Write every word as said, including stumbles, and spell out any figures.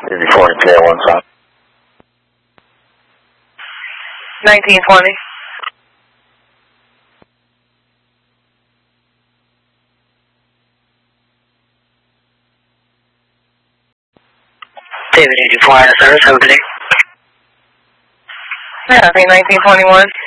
Easy forty, clear one side. nineteen twenty. David eighty-four, out of service, have a good day. Yeah, I think nineteen twenty-one.